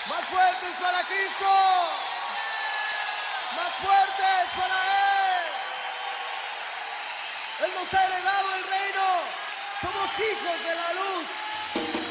Más fuertes para Cristo. Más fuertes para Él. Él nos ha heredado el reino. Somos hijos de la luz.